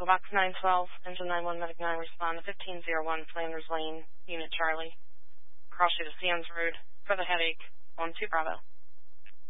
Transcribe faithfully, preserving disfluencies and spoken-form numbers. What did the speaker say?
Echo Box nine twelve, Engine nine one, Medic nine, respond to fifteen oh one Flanders Lane, Unit Charlie. Cross you to Sands Road for the headache on two Bravo.